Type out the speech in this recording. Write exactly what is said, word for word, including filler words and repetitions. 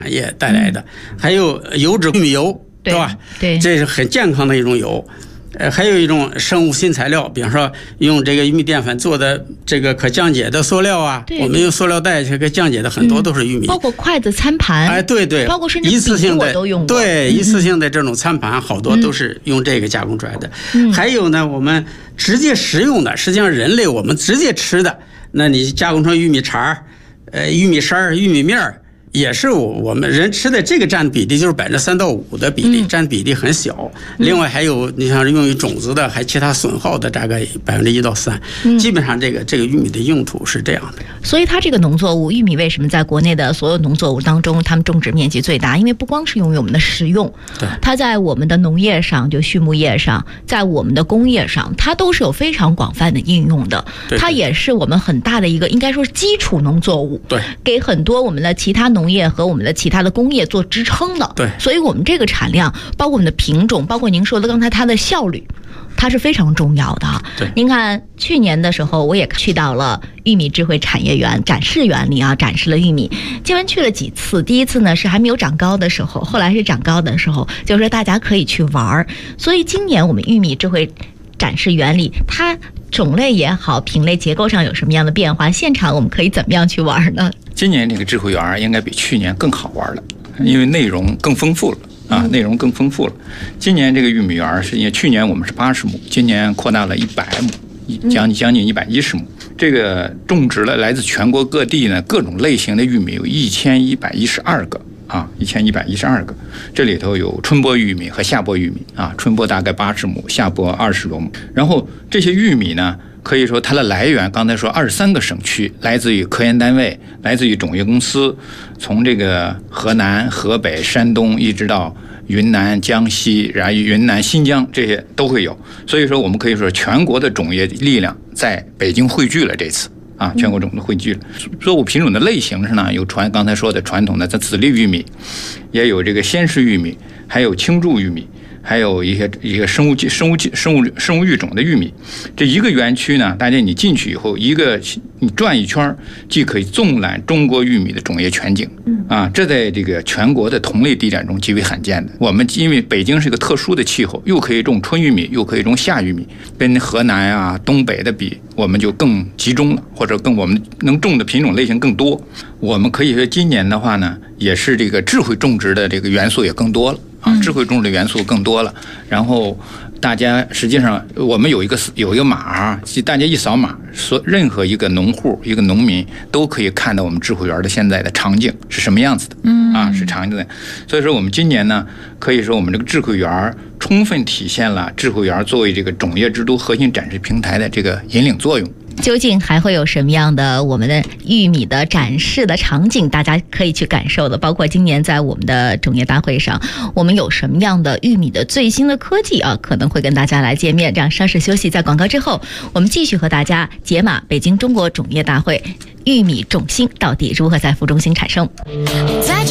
业带来的，还有油脂玉米油，对吧？ 对， 这是很健康的一种油。呃，还有一种生物新材料，比方说用这个玉米淀粉做的这个可降解的塑料啊，我们用塑料袋这个降解的很多都是玉米， 嗯、包括筷子、餐盘， 哎，对对， 包括甚至一次性的都用过， 对，一次性的这种餐盘，好多都是用这个加工出来的。 嗯、 还有呢，我们直接食用的，实际上人类我们直接吃的，那你加工成玉米肠、呃玉米丝、玉米面儿。也是我们人吃的这个占比例就是百分之三到五的比例，嗯、占比例很小。另外还有你像用于种子的，还其他损耗的大概百分之一到三。基本上这个这个玉米的用途是这样的。 所以它这个农作物玉米为什么在国内的所有农作物当中，它们种植面积最大？因为不光是用于我们的食用，它在我们的农业上，就畜牧业上，在我们的工业上，它都是有非常广泛的应用的。 对对它也是我们很大的一个，应该说是基础农作物。 对， 给很多我们的其他农业和我们的其他的工业做支撑的。 对， 所以我们这个产量，包括我们的品种，包括您说的刚才它的效率，它是非常重要的。 对， 您看去年的时候，我也去到了玉米智慧产业园展示园里啊，展示了玉米。今晚去了几次，第一次呢是还没有长高的时候，后来是长高的时候，就是说大家可以去玩。所以今年我们玉米智慧展示园里，它种类也好，品类结构上有什么样的变化？现场我们可以怎么样去玩呢？ 今年这个智慧园应该比去年更好玩了，因为内容更丰富了啊，内容更丰富了。今年这个玉米园是因为去年我们是八十亩，今年扩大了一百亩，将近将近一百一十亩。这个种植了来自全国各地呢各种类型的玉米有一千一百一十二个。啊，一千一百一十二个，这里头有春播玉米和夏播玉米啊，春播大概八十亩，夏播二十多亩。然后这些玉米呢，可以说它的来源，刚才说二十三个省区，来自于科研单位，来自于种业公司，从这个河南、河北、山东一直到云南、江西，然后云南、新疆这些都会有。所以说，我们可以说全国的种业力量在北京汇聚了这次。啊，全国种的汇聚了。作物品种的类型是呢，有传刚才说的传统的紫粒玉米，也有这个鲜食玉米，还有青贮玉米，还有一些一个生物生物生物生物育种的玉米。这一个园区呢，大家你进去以后，一个你转一圈，既可以纵览中国玉米的种业全景。啊，这在这个全国的同类地点中极为罕见的。我们因为北京是一个特殊的气候，又可以种春玉米，又可以种夏玉米，跟河南啊、东北的比，我们就更集中了，或者更我们能种的品种类型更多。我们可以说今年的话呢，也是这个智慧种植的这个元素也更多了啊，智慧种植的元素更多了。然后大家实际上我们有一个有一个码，大家一扫码，所任何一个农户、一个农民都可以看到我们智慧园的现在的场景是什么样子的。嗯啊，是场景的。所以说我们今年呢，可以说我们这个智慧园充分体现了智慧园作为这个种业之都核心展示平台的这个引领作用。 究竟还会有什么样的我们的玉米的展示的场景，大家可以去感受的？包括今年在我们的种业大会上，我们有什么样的玉米的最新的科技啊，可能会跟大家来见面。这样稍事休息，在广告之后，我们继续和大家解码北京中国种业大会玉米种芯到底如何在副中心产生。